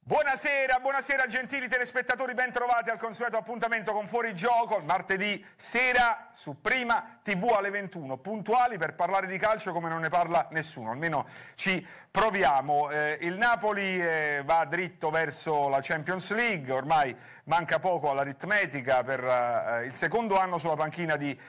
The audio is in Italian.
Buonasera, buonasera gentili telespettatori, ben trovati al consueto appuntamento con Fuorigioco, il martedì sera su Prima TV alle 21, puntuali per parlare di calcio come non ne parla nessuno, almeno ci proviamo. Il Napoli va dritto verso la Champions League, ormai manca poco all'aritmetica per il secondo anno sulla panchina di